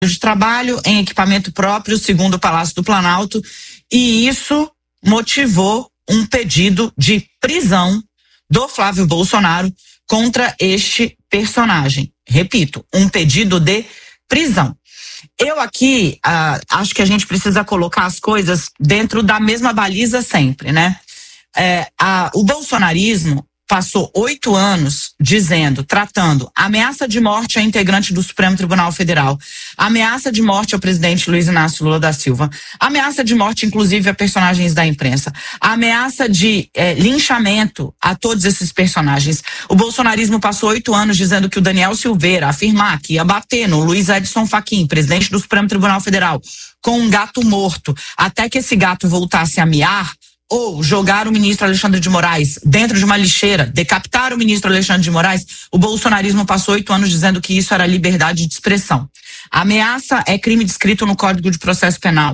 de trabalho em equipamento próprio, segundo o Palácio do Planalto, e isso motivou um pedido de prisão do Flávio Bolsonaro contra este personagem. Repito, um pedido de prisão. Eu aqui acho que a gente precisa colocar as coisas dentro da mesma baliza sempre, né? O bolsonarismo passou 8 anos tratando ameaça de morte a integrante do Supremo Tribunal Federal, ameaça de morte ao presidente Luiz Inácio Lula da Silva, ameaça de morte inclusive a personagens da imprensa, ameaça de linchamento a todos esses personagens. O bolsonarismo passou 8 anos dizendo que o Daniel Silveira afirmar que ia bater no Luiz Edson Fachin, presidente do Supremo Tribunal Federal, com um gato morto, até que esse gato voltasse a miar, ou jogar o ministro Alexandre de Moraes dentro de uma lixeira, decapitar o ministro Alexandre de Moraes. O bolsonarismo passou 8 anos dizendo que isso era liberdade de expressão. A ameaça é crime descrito no Código de Processo Penal.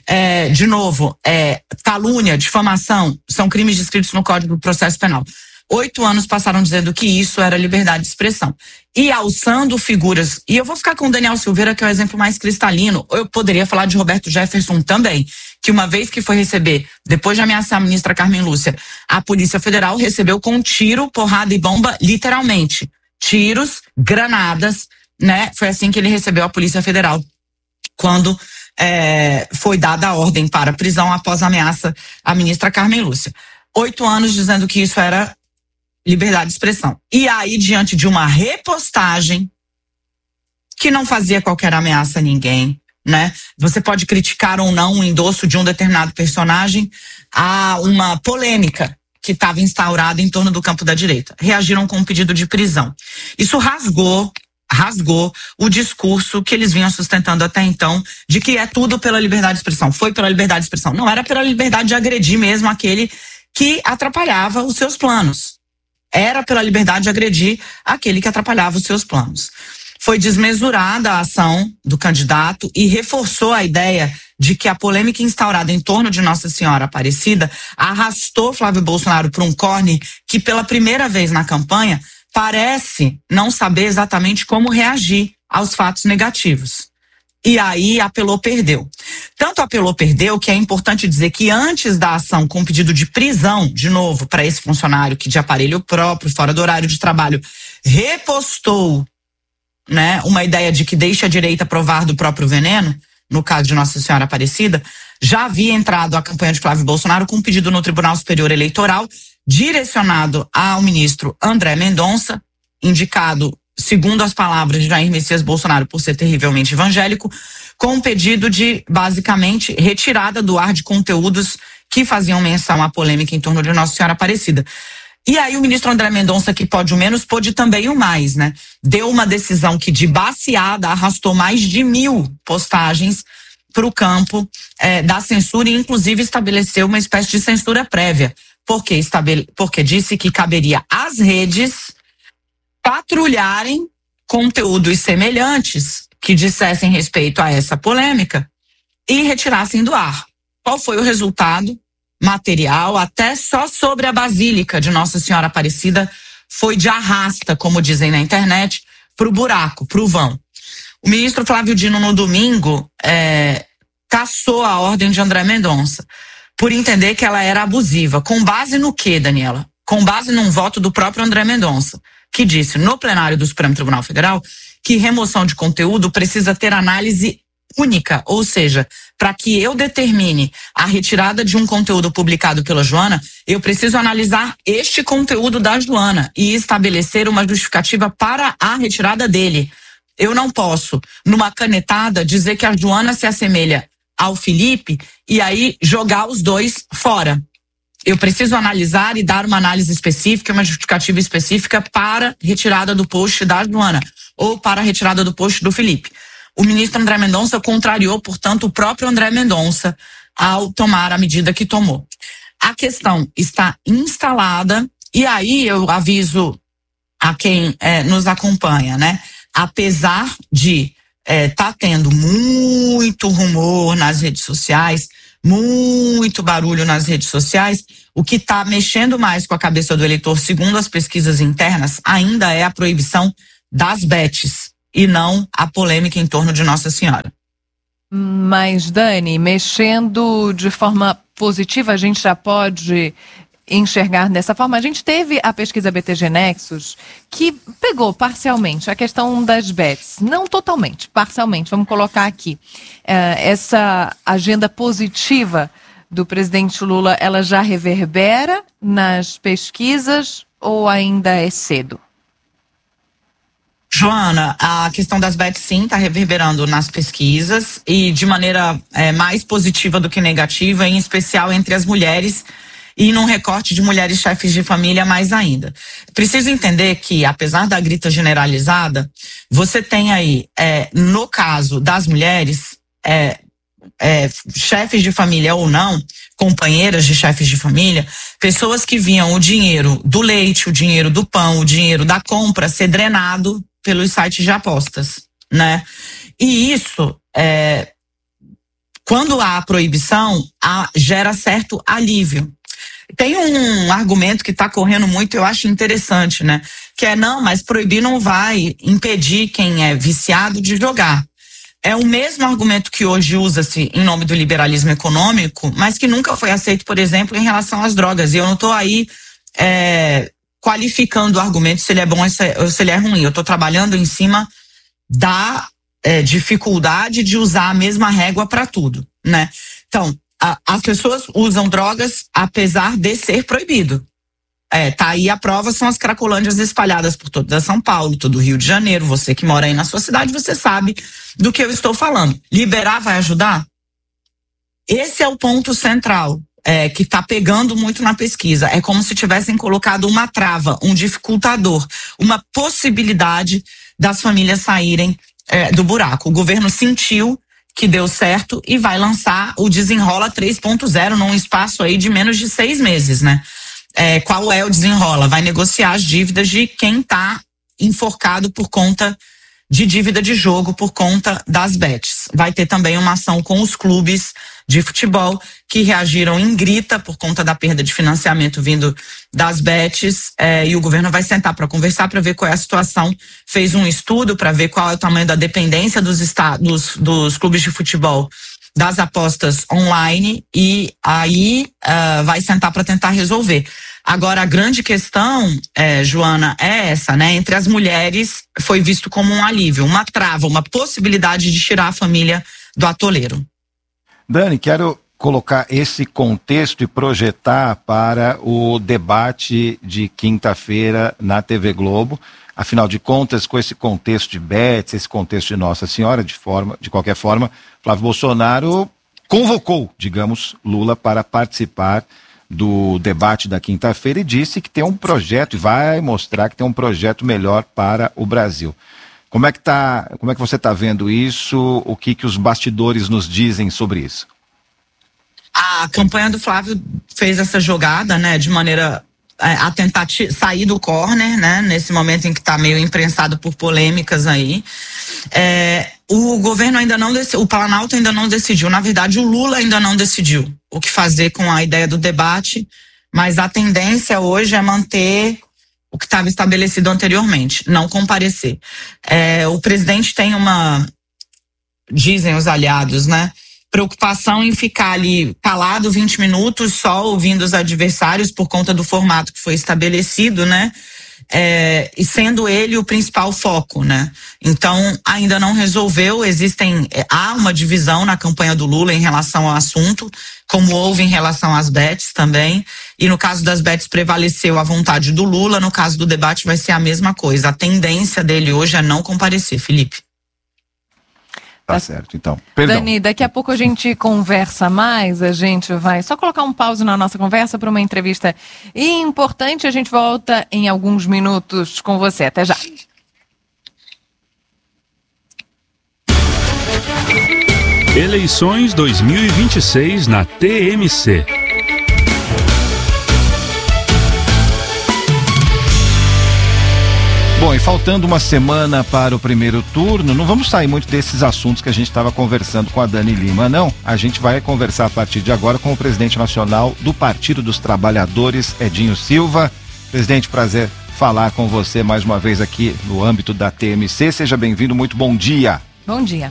Calúnia, difamação, são crimes descritos no Código de Processo Penal. 8 anos passaram dizendo que isso era liberdade de expressão. E alçando figuras, e eu vou ficar com o Daniel Silveira, que é o exemplo mais cristalino, eu poderia falar de Roberto Jefferson também, que uma vez que foi receber, depois de ameaçar a ministra Carmen Lúcia, a Polícia Federal recebeu com tiro, porrada e bomba, literalmente. Tiros, granadas, né? Foi assim que ele recebeu a Polícia Federal, quando foi dada a ordem para a prisão após a ameaça à ministra Carmen Lúcia. 8 anos dizendo que isso era liberdade de expressão. E aí, diante de uma repostagem que não fazia qualquer ameaça a ninguém, né? Você pode criticar ou não o endosso de um determinado personagem, a uma polêmica que estava instaurada em torno do campo da direita. Reagiram com um pedido de prisão. Isso rasgou o discurso que eles vinham sustentando até então, de que é tudo pela liberdade de expressão. Foi pela liberdade de expressão. Não, era pela liberdade de agredir mesmo aquele que atrapalhava os seus planos. Era pela liberdade de agredir aquele que atrapalhava os seus planos. Foi desmesurada a ação do candidato e reforçou a ideia de que a polêmica instaurada em torno de Nossa Senhora Aparecida arrastou Flávio Bolsonaro para um corner que, pela primeira vez na campanha, parece não saber exatamente como reagir aos fatos negativos. E aí apelou, perdeu. Tanto apelou, perdeu, que é importante dizer que antes da ação com pedido de prisão, de novo, para esse funcionário que de aparelho próprio, fora do horário de trabalho, repostou, né, uma ideia de que deixa a direita provar do próprio veneno, no caso de Nossa Senhora Aparecida, já havia entrado a campanha de Flávio Bolsonaro com um pedido no Tribunal Superior Eleitoral, direcionado ao ministro André Mendonça, indicado, segundo as palavras de Jair Messias Bolsonaro, por ser terrivelmente evangélico, com um pedido de, basicamente, retirada do ar de conteúdos que faziam menção à polêmica em torno de Nossa Senhora Aparecida. E aí o ministro André Mendonça, que pode o menos, pôde também o mais, né? Deu uma decisão que de baseada arrastou mais de 1.000 postagens para o campo da censura e inclusive estabeleceu uma espécie de censura prévia. Porque disse que caberia às redes patrulharem conteúdos semelhantes que dissessem respeito a essa polêmica e retirassem do ar. Qual foi o resultado material? Até só sobre a Basílica de Nossa Senhora Aparecida foi de arrasta, como dizem na internet, para o buraco, para o vão. O ministro Flávio Dino, no domingo, cassou a ordem de André Mendonça por entender que ela era abusiva. Com base no quê, Daniela? Com base num voto do próprio André Mendonça, que disse no plenário do Supremo Tribunal Federal que remoção de conteúdo precisa ter análise única, ou seja, para que eu determine a retirada de um conteúdo publicado pela Joana, eu preciso analisar este conteúdo da Joana e estabelecer uma justificativa para a retirada dele. Eu não posso, numa canetada, dizer que a Joana se assemelha ao Felipe e aí jogar os dois fora. Eu preciso analisar e dar uma análise específica, uma justificativa específica para retirada do post da Joana ou para a retirada do post do Felipe. O ministro André Mendonça contrariou, portanto, o próprio André Mendonça ao tomar a medida que tomou. A questão está instalada e aí eu aviso a quem nos acompanha, né? Apesar de tá tendo muito rumor nas redes sociais, muito barulho nas redes sociais, o que está mexendo mais com a cabeça do eleitor, segundo as pesquisas internas, ainda é a proibição das bets. e não a polêmica em torno de Nossa Senhora. Mas, Dani, mexendo de forma positiva, a gente já pode enxergar dessa forma. A gente teve a pesquisa BTG Nexus, que pegou parcialmente a questão das bets, não totalmente, parcialmente, vamos colocar aqui. Essa agenda positiva do presidente Lula, ela já reverbera nas pesquisas ou ainda é cedo? Joana, a questão das bets sim está reverberando nas pesquisas e de maneira mais positiva do que negativa, em especial entre as mulheres e num recorte de mulheres chefes de família mais ainda. Preciso entender que, apesar da grita generalizada, você tem aí, no caso das mulheres, chefes de família ou não, companheiras de chefes de família, pessoas que viam o dinheiro do leite, o dinheiro do pão, o dinheiro da compra ser drenado pelos sites de apostas, né? E isso, quando há proibição, gera certo alívio. Tem um argumento que está correndo muito, eu acho interessante, né? Que não, mas proibir não vai impedir quem é viciado de jogar. É o mesmo argumento que hoje usa-se em nome do liberalismo econômico, mas que nunca foi aceito, por exemplo, em relação às drogas. E eu não estou aí qualificando o argumento se ele é bom ou se ele é ruim. Eu estou trabalhando em cima da dificuldade de usar a mesma régua para tudo, né? Então, as pessoas usam drogas apesar de ser proibido. Tá aí a prova, são as cracolândias espalhadas por toda São Paulo, todo o Rio de Janeiro. Você que mora aí na sua cidade, você sabe do que eu estou falando. Liberar vai ajudar? Esse é o ponto central, que está pegando muito na pesquisa. É como se tivessem colocado uma trava, um dificultador, uma possibilidade das famílias saírem do buraco. O governo sentiu que deu certo e vai lançar o Desenrola 3.0 num espaço aí de menos de 6 meses, né? Qual é o Desenrola? Vai negociar as dívidas de quem está enforcado por conta de dívida de jogo, por conta das bets. Vai ter também uma ação com os clubes de futebol que reagiram em grita por conta da perda de financiamento vindo das bets, e o governo vai sentar para conversar, para ver qual é a situação. Fez um estudo para ver qual é o tamanho da dependência dos clubes de futebol das apostas online, e aí vai sentar para tentar resolver. Agora, a grande questão, Joana, é essa, né? Entre as mulheres foi visto como um alívio, uma trava, uma possibilidade de tirar a família do atoleiro. Dani, quero colocar esse contexto e projetar para o debate de quinta-feira na TV Globo. Afinal de contas, com esse contexto de bets, esse contexto de Nossa Senhora, de qualquer forma, Flávio Bolsonaro convocou, digamos, Lula para participar do debate da quinta-feira e disse que tem um projeto, e vai mostrar que tem um projeto melhor para o Brasil. Como é que você está vendo isso? O que os bastidores nos dizem sobre isso? A campanha do Flávio fez essa jogada, né, de maneira a tentar sair do corner, né, nesse momento em que está meio imprensado por polêmicas aí. O governo ainda não decidiu, o Planalto ainda não decidiu, na verdade o Lula ainda não decidiu o que fazer com a ideia do debate, mas a tendência hoje é manter o que estava estabelecido anteriormente, não comparecer. O presidente tem dizem os aliados, né, preocupação em ficar ali calado 20 minutos só ouvindo os adversários por conta do formato que foi estabelecido, né? E sendo ele o principal foco, né? Então, ainda não resolveu, há uma divisão na campanha do Lula em relação ao assunto, como houve em relação às bets também, e no caso das bets prevaleceu a vontade do Lula, no caso do debate vai ser a mesma coisa. A tendência dele hoje é não comparecer, Felipe. Tá certo, então. Perdão. Dani, daqui a pouco a gente conversa mais, a gente vai só colocar um pause na nossa conversa para uma entrevista importante, a gente volta em alguns minutos com você. Até já. Eleições 2026 na TMC. Bom, e faltando uma semana para o primeiro turno, não vamos sair muito desses assuntos que a gente estava conversando com a Dani Lima, não. A gente vai conversar a partir de agora com o presidente nacional do Partido dos Trabalhadores, Edinho Silva. Presidente, prazer falar com você mais uma vez aqui no âmbito da TMC. Seja bem-vindo, muito bom dia. Bom dia.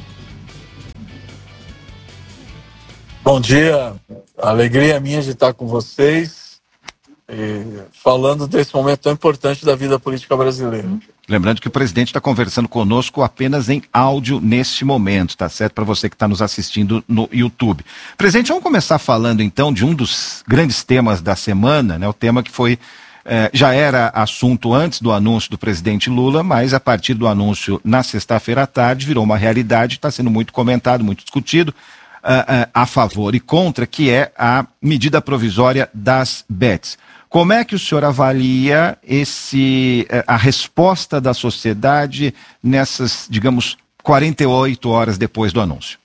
Bom dia, a alegria é minha de estar com vocês e falando desse momento tão importante da vida política brasileira. Lembrando que o presidente está conversando conosco apenas em áudio neste momento, tá certo? Para você que está nos assistindo no YouTube. Presidente, vamos começar falando então de um dos grandes temas da semana, né? O tema que foi, já era assunto antes do anúncio do presidente Lula, mas a partir do anúncio na sexta-feira à tarde virou uma realidade, está sendo muito comentado, muito discutido, a favor e contra, que é a medida provisória das bets. Como é que o senhor avalia a resposta da sociedade nessas, digamos, 48 horas depois do anúncio?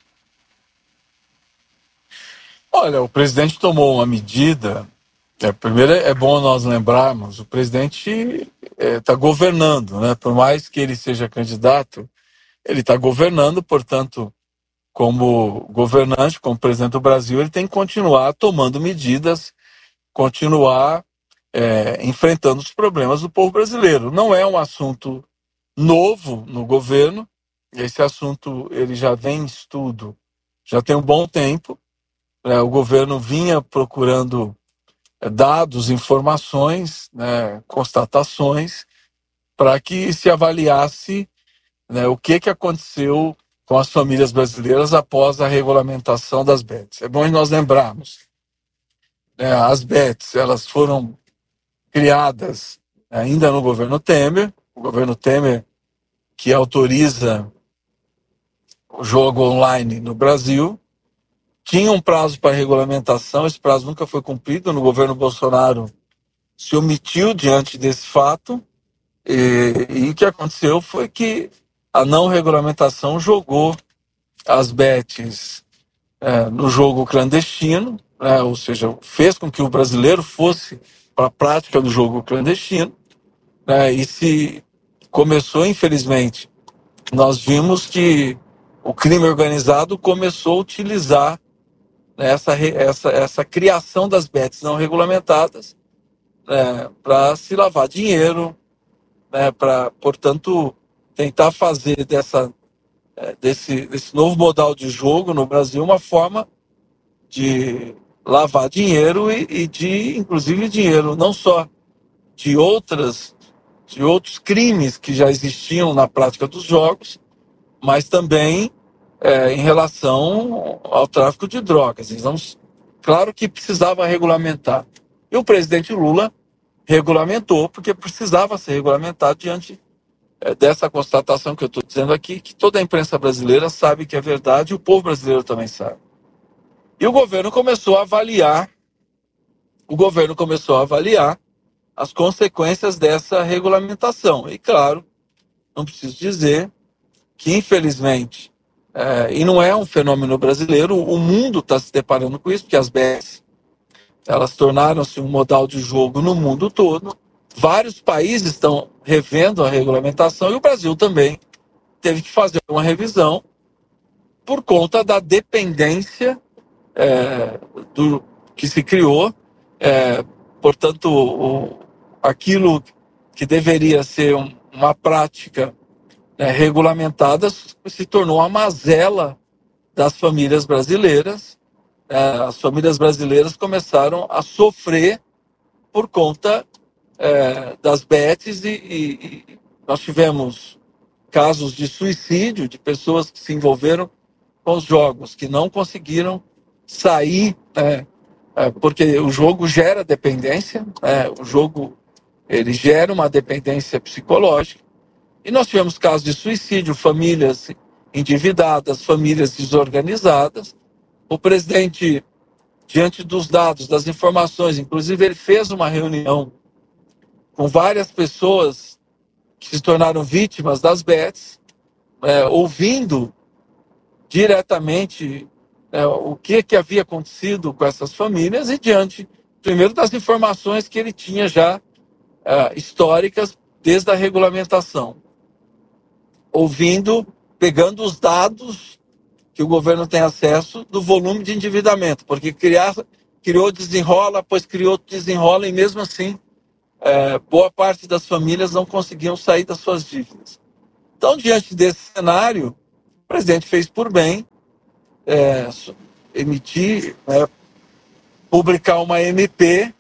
Olha, o presidente tomou uma medida. Primeiro é bom nós lembrarmos, o presidente está governando, né? Por mais que ele seja candidato, ele está governando, portanto, como governante, como presidente do Brasil, ele tem que continuar tomando medidas, continuar enfrentando os problemas do povo brasileiro. Não é um assunto novo no governo, esse assunto ele já vem em estudo, já tem um bom tempo. O governo vinha procurando dados, informações, constatações, para que se avaliasse o que aconteceu com as famílias brasileiras após a regulamentação das bets. É bom nós lembrarmos. As bets, elas foram criadas ainda no governo Temer, o governo Temer que autoriza o jogo online no Brasil, tinha um prazo para regulamentação, esse prazo nunca foi cumprido, no governo Bolsonaro se omitiu diante desse fato, e o que aconteceu foi que a não regulamentação jogou as bets no jogo clandestino, ou seja, fez com que o brasileiro fosse para a prática do jogo clandestino, e se começou, infelizmente, nós vimos que o crime organizado começou a utilizar essa criação das bets não regulamentadas para se lavar dinheiro, para, portanto, tentar fazer desse novo modal de jogo no Brasil uma forma de lavar dinheiro e de, inclusive, dinheiro não só de outros crimes que já existiam na prática dos jogos, mas também em relação ao tráfico de drogas. Então, claro que precisava regulamentar. E o presidente Lula regulamentou, porque precisava ser regulamentado diante dessa constatação que eu estou dizendo aqui, que toda a imprensa brasileira sabe que é verdade e o povo brasileiro também sabe. E o governo começou a avaliar as consequências dessa regulamentação. E, claro, não preciso dizer que, infelizmente, e não é um fenômeno brasileiro, o mundo está se deparando com isso, porque as bets, elas tornaram-se um modal de jogo no mundo todo. Vários países estão revendo a regulamentação e o Brasil também teve que fazer uma revisão por conta da dependência que se criou. Portanto, aquilo que deveria ser uma prática regulamentada se tornou uma mazela das famílias brasileiras. As famílias brasileiras começaram a sofrer por conta das bets e nós tivemos casos de suicídio de pessoas que se envolveram com os jogos, que não conseguiram sair, porque o jogo gera dependência, o jogo ele gera uma dependência psicológica, e nós tivemos casos de suicídio, famílias endividadas, famílias desorganizadas. O presidente, diante dos dados, das informações, inclusive ele fez uma reunião com várias pessoas que se tornaram vítimas das bets, ouvindo diretamente o que havia acontecido com essas famílias e diante, primeiro, das informações que ele tinha já históricas desde a regulamentação. Pegando os dados que o governo tem acesso do volume de endividamento, porque criou desenrola, depois criou desenrola, e mesmo assim boa parte das famílias não conseguiam sair das suas dívidas. Então, diante desse cenário, o presidente fez por bem publicar uma MP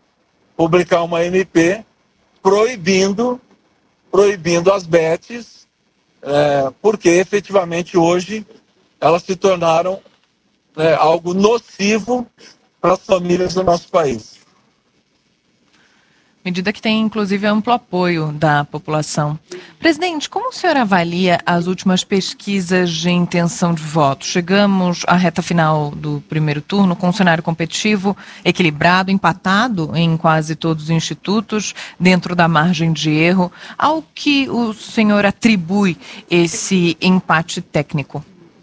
proibindo as bets, porque efetivamente hoje elas se tornaram algo nocivo para as famílias do nosso país. Medida que tem, inclusive, amplo apoio da população. Presidente, como o senhor avalia as últimas pesquisas de intenção de voto? Chegamos à reta final do primeiro turno com um cenário competitivo, equilibrado, empatado em quase todos os institutos, dentro da margem de erro. Ao que o senhor atribui esse empate técnico?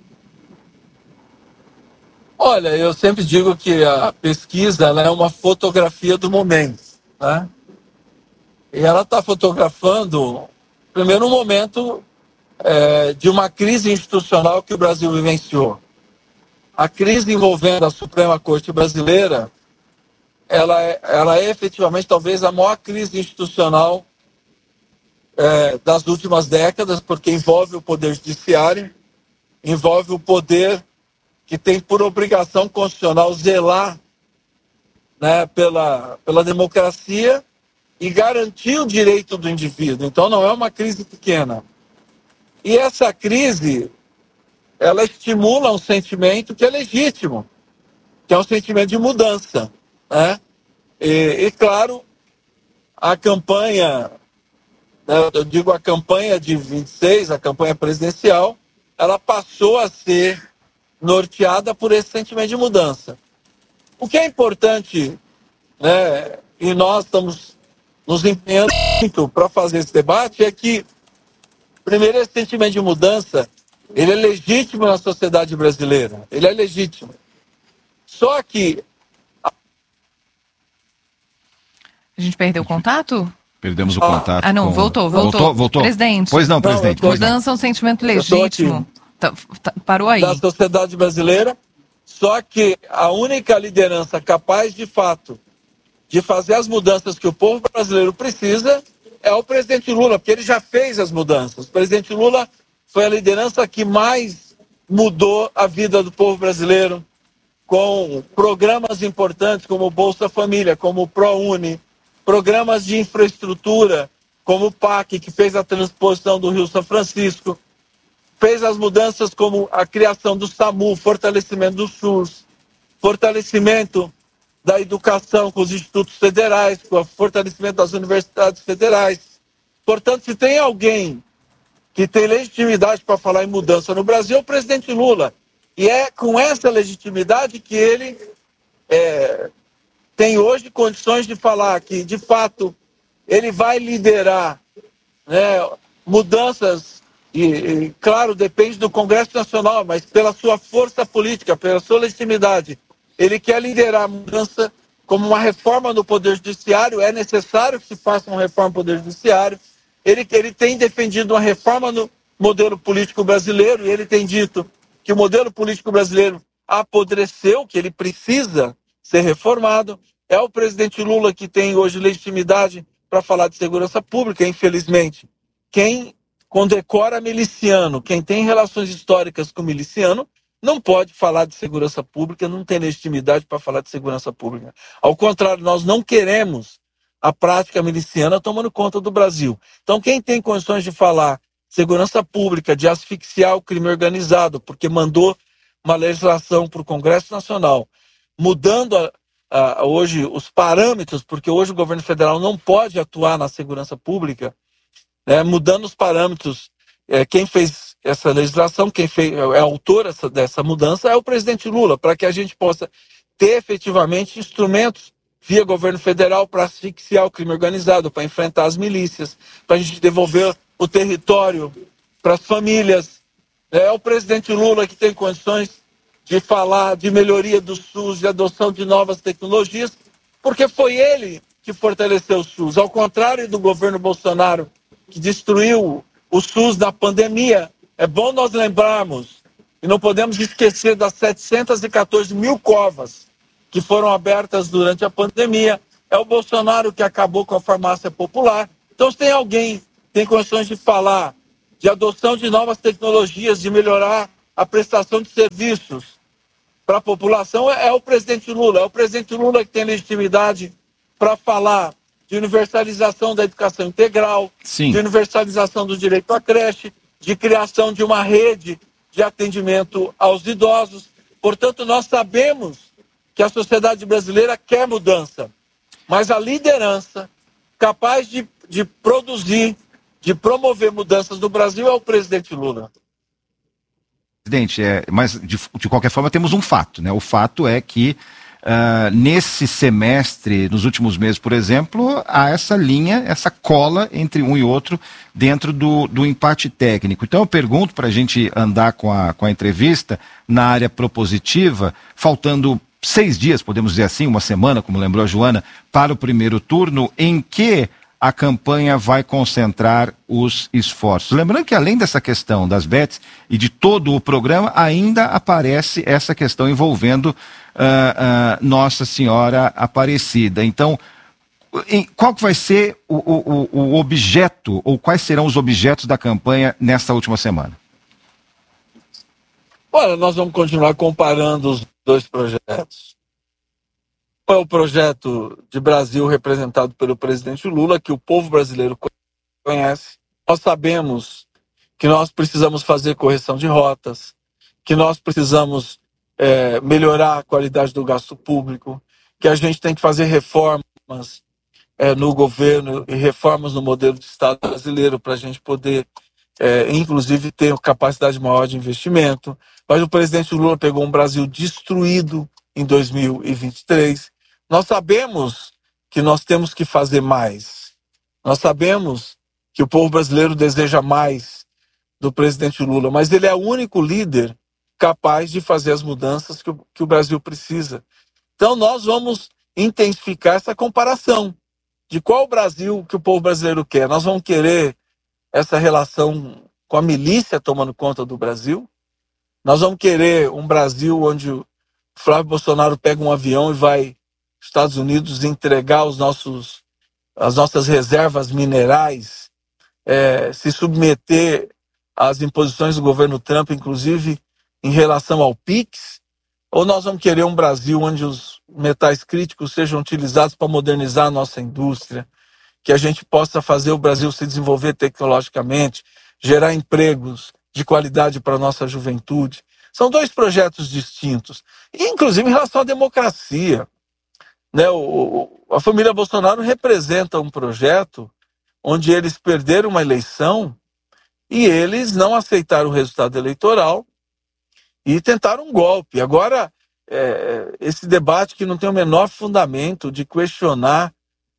Olha, eu sempre digo que a pesquisa ela é uma fotografia do momento, né? E ela está fotografando, primeiro, um momento de uma crise institucional que o Brasil vivenciou. A crise envolvendo a Suprema Corte Brasileira, ela é efetivamente talvez a maior crise institucional das últimas décadas, porque envolve o Poder Judiciário, envolve o poder que tem por obrigação constitucional zelar, né, pela democracia e garantir o direito do indivíduo. Então não é uma crise pequena. E essa crise, ela estimula um sentimento que é legítimo, que é um sentimento de mudança, né? E claro, a campanha, né, eu digo a campanha de 26, a campanha presidencial, ela passou a ser norteada por esse sentimento de mudança. O que é importante, né, e nós estamos nos empenhando muito para fazer esse debate, é que, primeiro, esse sentimento de mudança, ele é legítimo na sociedade brasileira. Ele é legítimo. Só que... A gente perdeu o contato? Perdemos o contato. Ah, não, voltou. Presidente. Pois não, presidente. Mudança é um sentimento legítimo. Parou aí. Da sociedade brasileira. Só que a única liderança capaz, de fato, de fazer as mudanças que o povo brasileiro precisa é o presidente Lula, porque ele já fez as mudanças. O presidente Lula foi a liderança que mais mudou a vida do povo brasileiro, com programas importantes como o Bolsa Família, como o ProUni, programas de infraestrutura, como o PAC, que fez a transposição do Rio São Francisco, fez as mudanças como a criação do SAMU, fortalecimento do SUS, fortalecimento da educação com os institutos federais, com o fortalecimento das universidades federais. Portanto, se tem alguém que tem legitimidade para falar em mudança no Brasil, é o presidente Lula. E é com essa legitimidade que ele tem hoje condições de falar que, de fato, ele vai liderar, né, mudanças, e, claro, depende do Congresso Nacional, mas pela sua força política, pela sua legitimidade, ele quer liderar a mudança como uma reforma no Poder Judiciário. É necessário que se faça uma reforma no Poder Judiciário. Ele tem defendido uma reforma no modelo político brasileiro, e ele tem dito que o modelo político brasileiro apodreceu, que ele precisa ser reformado. É o presidente Lula que tem hoje legitimidade para falar de segurança pública. Infelizmente, quem condecora miliciano, quem tem relações históricas com miliciano, não pode falar de segurança pública, não tem legitimidade para falar de segurança pública. Ao contrário, nós não queremos a prática miliciana tomando conta do Brasil. Então, quem tem condições de falar de segurança pública, de asfixiar o crime organizado, porque mandou uma legislação para o Congresso Nacional, mudando hoje os parâmetros, porque hoje o governo federal não pode atuar na segurança pública, né, mudando os parâmetros. Quem fez essa legislação, quem é autor dessa mudança é o presidente Lula, para que a gente possa ter efetivamente instrumentos via governo federal para asfixiar o crime organizado, para enfrentar as milícias, para a gente devolver o território para as famílias. É o presidente Lula que tem condições de falar de melhoria do SUS, de adoção de novas tecnologias, porque foi ele que fortaleceu o SUS, ao contrário do governo Bolsonaro, que destruiu o SUS na pandemia. É bom nós lembrarmos, e não podemos esquecer das 714 mil covas que foram abertas durante a pandemia. É o Bolsonaro que acabou com a farmácia popular. Então, se tem alguém que tem condições de falar de adoção de novas tecnologias, de melhorar a prestação de serviços para a população, é o presidente Lula. É o presidente Lula que tem legitimidade para falar de universalização da educação integral, Sim, de universalização do direito à creche, de criação de uma rede de atendimento aos idosos. Portanto, nós sabemos que a sociedade brasileira quer mudança, mas a liderança capaz de produzir, de promover mudanças no Brasil é o presidente Lula. presidente, mas de qualquer forma temos um fato, né? O fato é que nesse semestre, nos últimos meses, por exemplo, há essa linha, essa cola entre um e outro dentro do empate técnico. Então eu pergunto, para a gente andar com a entrevista na área propositiva, faltando 6 dias, podemos dizer assim, uma semana, como lembrou a Joana, para o primeiro turno, em que a campanha vai concentrar os esforços. Lembrando que além dessa questão das bets e de todo o programa, ainda aparece essa questão envolvendo Nossa Senhora Aparecida. Então, qual que vai ser o objeto, ou quais serão os objetos da campanha nesta última semana? Olha, nós vamos continuar comparando os dois projetos. É o projeto de Brasil representado pelo presidente Lula, que o povo brasileiro conhece. Nós sabemos que nós precisamos fazer correção de rotas, que nós precisamos melhorar a qualidade do gasto público, que a gente tem que fazer reformas no governo e reformas no modelo de Estado brasileiro para a gente poder, inclusive, ter capacidade maior de investimento. Mas o presidente Lula pegou um Brasil destruído em 2023. Nós sabemos que nós temos que fazer mais. Nós sabemos que o povo brasileiro deseja mais do presidente Lula, mas ele é o único líder capaz de fazer as mudanças que o Brasil precisa. Então nós vamos intensificar essa comparação de qual Brasil que o povo brasileiro quer. Nós vamos querer essa relação com a milícia tomando conta do Brasil. Nós vamos querer um Brasil onde o Flávio Bolsonaro pega um avião e vai aos Estados Unidos entregar as nossas reservas minerais, se submeter às imposições do governo Trump, inclusive em relação ao PIX, ou nós vamos querer um Brasil onde os metais críticos sejam utilizados para modernizar a nossa indústria, que a gente possa fazer o Brasil se desenvolver tecnologicamente, gerar empregos de qualidade para a nossa juventude. São dois projetos distintos, e inclusive em relação à democracia. Né, a família Bolsonaro representa um projeto onde eles perderam uma eleição e eles não aceitaram o resultado eleitoral e tentaram um golpe. Agora, esse debate que não tem o menor fundamento de questionar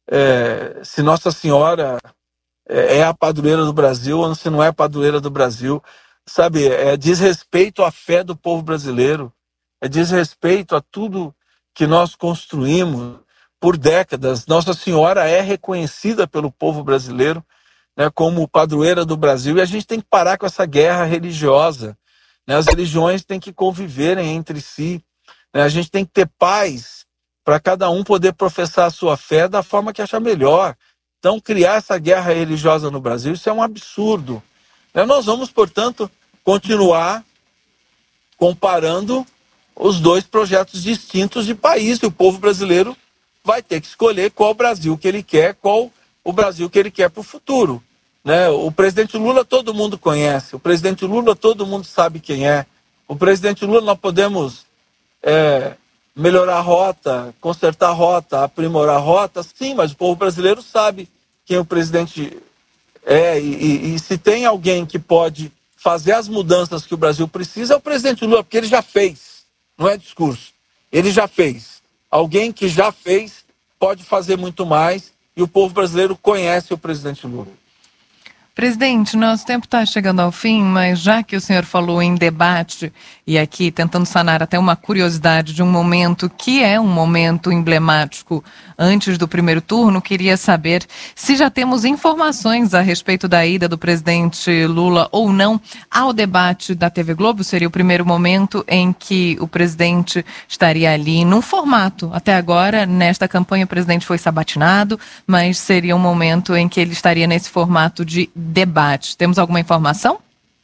se Nossa Senhora é a padroeira do Brasil ou se não é a padroeira do Brasil, sabe, é desrespeito à fé do povo brasileiro, é desrespeito a tudo que nós construímos por décadas. Nossa Senhora é reconhecida pelo povo brasileiro, né, como padroeira do Brasil, e a gente tem que parar com essa guerra religiosa. Né? As religiões têm que conviverem entre si, né? A gente tem que ter paz para cada um poder professar a sua fé da forma que achar melhor. Então, criar essa guerra religiosa no Brasil, isso é um absurdo. Né? Nós vamos, portanto, continuar comparando os dois projetos distintos de país, e o povo brasileiro vai ter que escolher qual Brasil que ele quer, qual o Brasil que ele quer para o futuro. Né? O presidente Lula todo mundo conhece, o presidente Lula todo mundo sabe quem é. O presidente Lula nós podemos melhorar a rota, consertar a rota, aprimorar a rota, sim, mas o povo brasileiro sabe quem o presidente é, e se tem alguém que pode fazer as mudanças que o Brasil precisa, é o presidente Lula, porque ele já fez. Não é discurso. Ele já fez. Alguém que já fez pode fazer muito mais, e o povo brasileiro conhece o presidente Lula. Presidente, nosso tempo está chegando ao fim, mas já que o senhor falou em debate, e aqui tentando sanar até uma curiosidade de um momento que é um momento emblemático antes do primeiro turno, queria saber se já temos informações a respeito da ida do presidente Lula ou não ao debate da TV Globo. Seria o primeiro momento em que o presidente estaria ali num formato. Até agora, nesta campanha, o presidente foi sabatinado, mas seria um momento em que ele estaria nesse formato de debate. Temos alguma informação?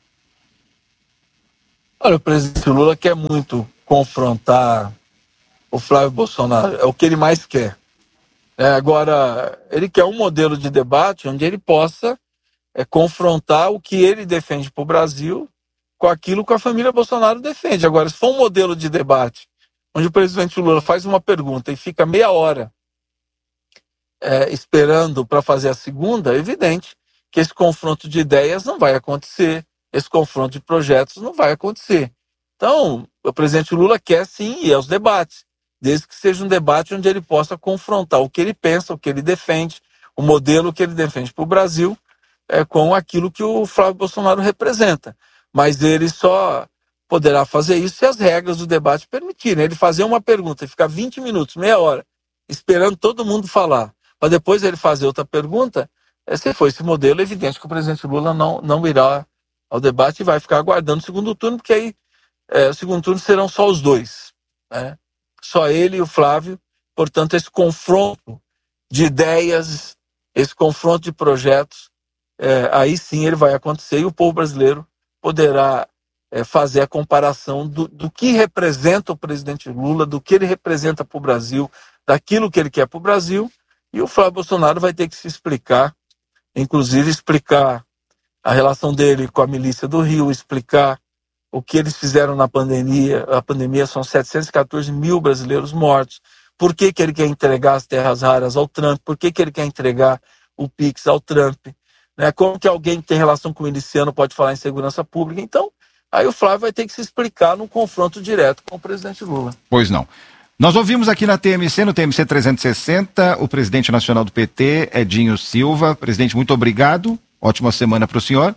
Olha, o presidente Lula quer muito confrontar o Flávio Bolsonaro, é o que ele mais quer. Agora, ele quer um modelo de debate onde ele possa confrontar o que ele defende para o Brasil com aquilo que a família Bolsonaro defende. Agora, se for um modelo de debate onde o presidente Lula faz uma pergunta e fica meia hora esperando para fazer a segunda, é evidente que esse confronto de ideias não vai acontecer, esse confronto de projetos não vai acontecer. Então, o presidente Lula quer sim ir aos debates, desde que seja um debate onde ele possa confrontar o que ele pensa, o que ele defende, o modelo que ele defende para o Brasil, com aquilo que o Flávio Bolsonaro representa. Mas ele só poderá fazer isso se as regras do debate permitirem. Ele fazer uma pergunta e ficar 20 minutos, meia hora, esperando todo mundo falar, para depois ele fazer outra pergunta, se for esse modelo, é evidente que o presidente Lula não irá ao debate e vai ficar aguardando o segundo turno, porque aí o segundo turno serão só os dois, né? Só ele e o Flávio. Portanto, esse confronto de ideias, esse confronto de projetos, aí sim ele vai acontecer e o povo brasileiro poderá fazer a comparação do que representa o presidente Lula, do que ele representa para o Brasil, daquilo que ele quer para o Brasil, e o Flávio Bolsonaro vai ter que se explicar, inclusive explicar a relação dele com a milícia do Rio, explicar o que eles fizeram na pandemia. A pandemia são 714 mil brasileiros mortos. Por que ele quer entregar as terras raras ao Trump? Por que ele quer entregar o Pix ao Trump? Como que alguém que tem relação com o miliciano pode falar em segurança pública? Então, aí o Flávio vai ter que se explicar num confronto direto com o presidente Lula. Pois não. Nós ouvimos aqui na TMC, no TMC 360, o presidente nacional do PT, Edinho Silva. Presidente, muito obrigado. Ótima semana para o senhor.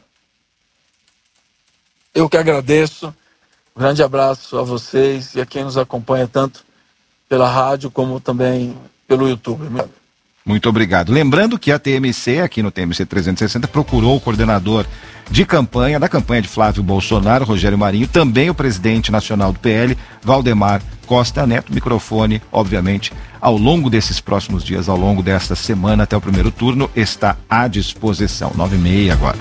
Eu que agradeço. Um grande abraço a vocês e a quem nos acompanha tanto pela rádio como também pelo YouTube. Muito obrigado. Lembrando que a TMC, aqui no TMC 360, procurou o coordenador de campanha, da campanha de Flávio Bolsonaro, Rogério Marinho, também o presidente nacional do PL, Valdemar Costa Neto. Microfone, obviamente, ao longo desses próximos dias, ao longo desta semana até o primeiro turno, está à disposição. 9h30 agora.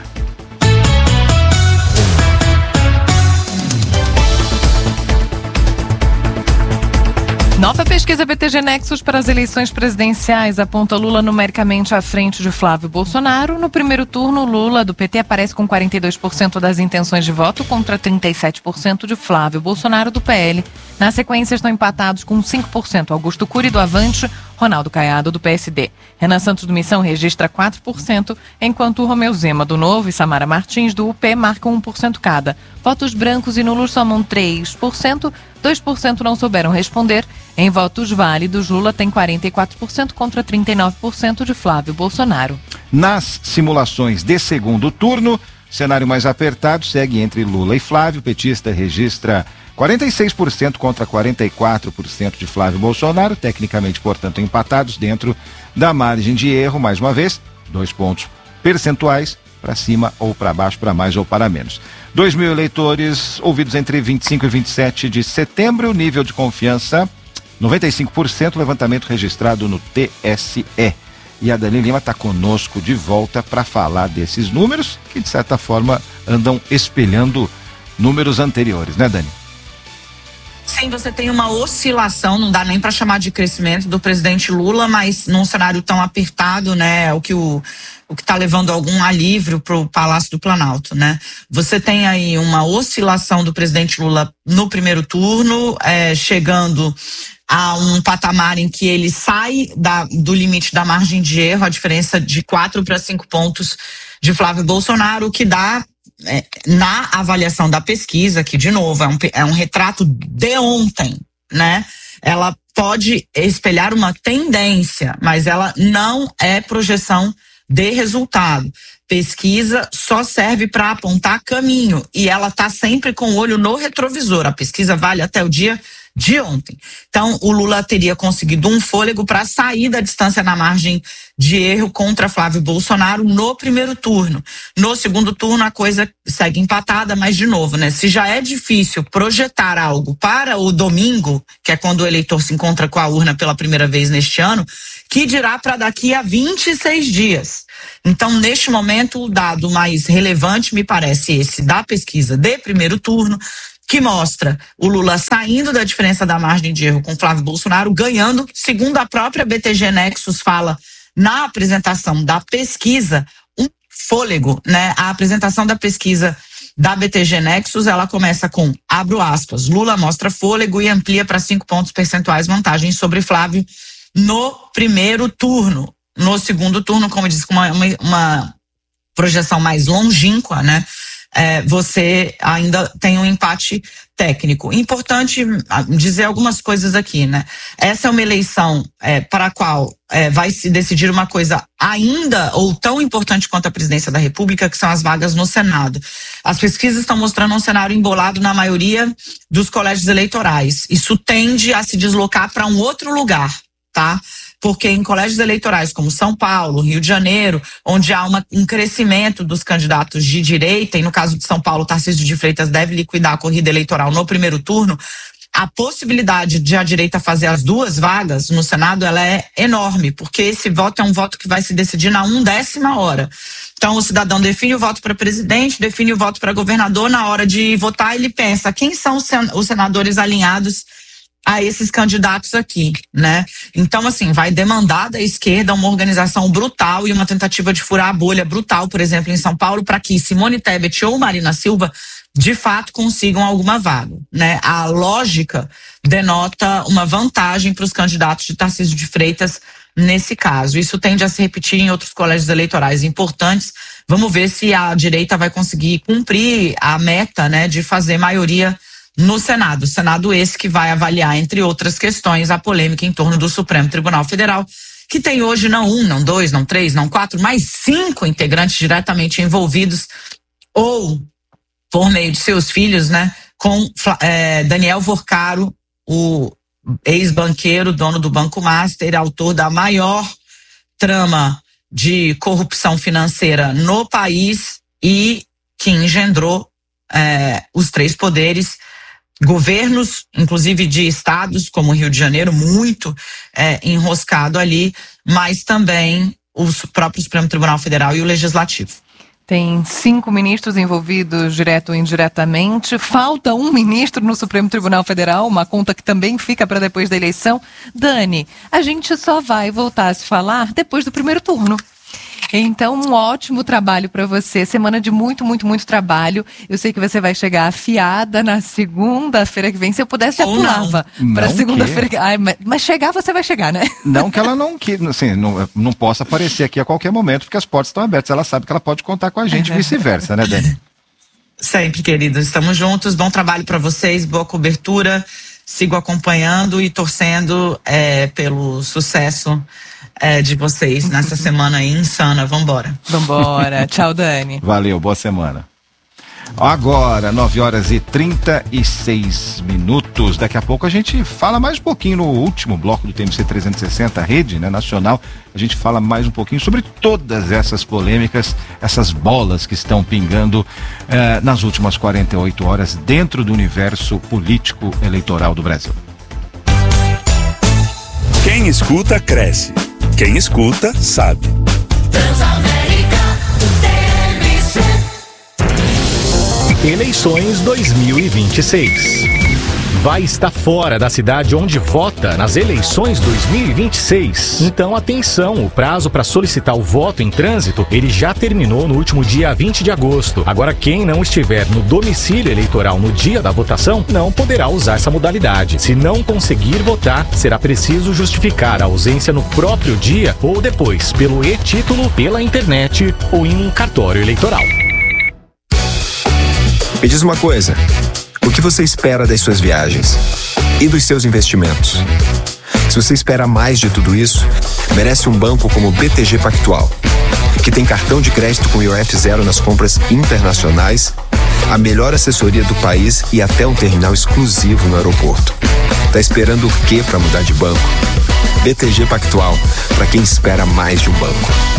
Nova pesquisa BTG Nexus para as eleições presidenciais aponta Lula numericamente à frente de Flávio Bolsonaro. No primeiro turno, Lula, do PT, aparece com 42% das intenções de voto contra 37% de Flávio Bolsonaro, do PL. Na sequência, estão empatados com 5% Augusto Cury, do Avante, Ronaldo Caiado, do PSD. Renan Santos, do Missão, registra 4%, enquanto Romeu Zema, do Novo, e Samara Martins, do UP, marcam 1% cada. Votos brancos e nulos somam 3%, 2% não souberam responder. Em votos válidos, Lula tem 44% contra 39% de Flávio Bolsonaro. Nas simulações de segundo turno, cenário mais apertado segue entre Lula e Flávio. O petista registra 46% contra 44% de Flávio Bolsonaro, tecnicamente, portanto, empatados dentro da margem de erro, mais uma vez, 2 pontos percentuais para cima ou para baixo, para mais ou para menos. 2.000 eleitores ouvidos entre 25 e 27 de setembro, nível de confiança 95%, levantamento registrado no TSE. E a Dani Lima está conosco de volta para falar desses números que, de certa forma, andam espelhando números anteriores, né, Dani? Sim, você tem uma oscilação, não dá nem para chamar de crescimento do presidente Lula, mas num cenário tão apertado, né, o que está levando algum alívio para o Palácio do Planalto, né? Você tem aí uma oscilação do presidente Lula no primeiro turno, chegando a um patamar em que ele sai do limite da margem de erro, a diferença de 4 para 5 pontos de Flávio Bolsonaro, o que dá, na avaliação da pesquisa, que de novo é um retrato de ontem, né? Ela pode espelhar uma tendência, mas ela não é projeção de resultado. pesquisa só serve para apontar caminho e ela está sempre com o olho no retrovisor. A pesquisa vale até o dia de ontem. Então, o Lula teria conseguido um fôlego para sair da distância na margem de erro contra Flávio Bolsonaro no primeiro turno. No segundo turno, a coisa segue empatada, mas de novo, né? Se já é difícil projetar algo para o domingo, que é quando o eleitor se encontra com a urna pela primeira vez neste ano, que dirá para daqui a 26 dias. Então, neste momento, o dado mais relevante me parece esse da pesquisa de primeiro turno, que mostra o Lula saindo da diferença da margem de erro com Flávio Bolsonaro, ganhando, segundo a própria BTG Nexus fala na apresentação da pesquisa, um fôlego, né? A apresentação da pesquisa da BTG Nexus, ela começa com, abro aspas, Lula mostra fôlego e amplia para 5 pontos percentuais vantagem sobre Flávio no primeiro turno. No segundo turno, como eu disse, com uma projeção mais longínqua, né? Você ainda tem um empate técnico. Importante dizer algumas coisas aqui, né? Essa é uma eleição para a qual vai se decidir uma coisa ainda ou tão importante quanto a presidência da República, que são as vagas no Senado. As pesquisas estão mostrando um cenário embolado na maioria dos colégios eleitorais. Isso tende a se deslocar para um outro lugar, tá? Porque em colégios eleitorais como São Paulo, Rio de Janeiro, onde há um crescimento dos candidatos de direita, e no caso de São Paulo, Tarcísio de Freitas deve liquidar a corrida eleitoral no primeiro turno, a possibilidade de a direita fazer as 2 vagas no Senado, ela é enorme, porque esse voto é um voto que vai se decidir na 1/10 hora. Então o cidadão define o voto para presidente, define o voto para governador, na hora de votar ele pensa quem são os senadores alinhados a esses candidatos aqui, né? Então, assim, vai demandar da esquerda uma organização brutal e uma tentativa de furar a bolha brutal, por exemplo, em São Paulo, para que Simone Tebet ou Marina Silva, de fato, consigam alguma vaga, né? A lógica denota uma vantagem para os candidatos de Tarcísio de Freitas nesse caso. Isso tende a se repetir em outros colégios eleitorais importantes. Vamos ver se a direita vai conseguir cumprir a meta, né, de fazer maioria no Senado. O Senado esse que vai avaliar, entre outras questões, a polêmica em torno do Supremo Tribunal Federal, que tem hoje não 1, não 2, não 3, não 4, mas 5 integrantes diretamente envolvidos ou por meio de seus filhos, né, com Daniel Vorcaro, o ex-banqueiro, dono do Banco Master, autor da maior trama de corrupção financeira no país e que engendrou os 3 poderes, governos, inclusive de estados como Rio de Janeiro, muito enroscado ali, mas também o próprio Supremo Tribunal Federal e o Legislativo. Tem 5 ministros envolvidos direto ou indiretamente. Falta um ministro no Supremo Tribunal Federal, uma conta que também fica para depois da eleição. Dani, a gente só vai voltar a se falar depois do primeiro turno. Então, um ótimo trabalho para você. Semana de muito, muito, muito trabalho. Eu sei que você vai chegar afiada na segunda-feira que vem. Se eu pudesse, eu pulava para segunda-feira. Mas chegar, você vai chegar, né? Não que ela não possa aparecer aqui a qualquer momento, porque as portas estão abertas. Ela sabe que ela pode contar com a gente e vice-versa, né, Dani? Sempre, queridos. Estamos juntos. Bom trabalho para vocês, boa cobertura. Sigo acompanhando e torcendo pelo sucesso de vocês nessa semana aí insana. Vambora. Tchau, Dani. Valeu, boa semana. Agora, 9h36. Daqui a pouco a gente fala mais um pouquinho no último bloco do TMC 360, rede, né, nacional. A gente fala mais um pouquinho sobre todas essas polêmicas, essas bolas que estão pingando nas últimas 48 horas dentro do universo político eleitoral do Brasil. Quem escuta, cresce. Quem escuta, sabe. Eleições 2026. Vai estar fora da cidade onde vota nas eleições 2026. Então, atenção, o prazo para solicitar o voto em trânsito, ele já terminou no último dia 20 de agosto. Agora, quem não estiver no domicílio eleitoral no dia da votação, não poderá usar essa modalidade. Se não conseguir votar, será preciso justificar a ausência no próprio dia ou depois, pelo e-título, pela internet ou em um cartório eleitoral. Me diz uma coisa, o que você espera das suas viagens e dos seus investimentos? Se você espera mais de tudo isso, merece um banco como o BTG Pactual. que tem cartão de crédito com IOF zero nas compras internacionais, a melhor assessoria do país e até um terminal exclusivo no aeroporto. Tá esperando o quê para mudar de banco? BTG Pactual, para quem espera mais de um banco.